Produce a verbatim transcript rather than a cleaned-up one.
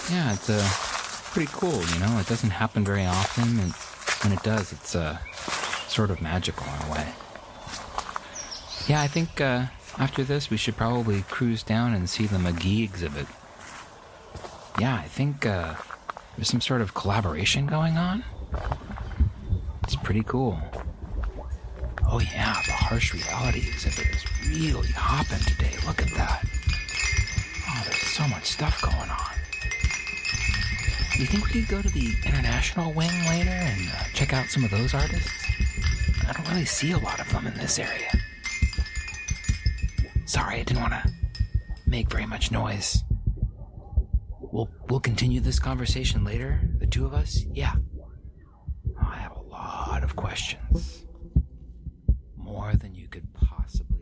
Yeah, it's uh, pretty cool, you know? It doesn't happen very often, and when it does, it's uh, sort of magical in a way. Yeah, I think uh, after this, we should probably cruise down and see the McGee exhibit. Yeah, I think uh, there's some sort of collaboration going on. It's pretty cool. Oh yeah, the harsh reality exhibit is really hopping today. Look at that. Oh, there's so much stuff going on. Do you think we could go to the international wing later and uh, check out some of those artists? I don't really see a lot of them in this area. Sorry, I didn't want to make very much noise. We'll, we'll continue this conversation later, the two of us? Yeah. Oh, I have a lot of questions. More than you could possibly